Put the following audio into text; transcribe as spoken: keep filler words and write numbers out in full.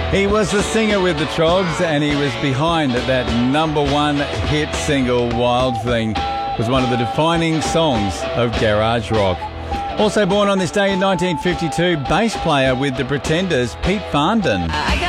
He was the singer with the Trogs, and he was behind that number one hit single, Wild Thing. It was one of the defining songs of garage rock. Also born on this day in nineteen fifty-two, bass player with the Pretenders, Pete Farndon.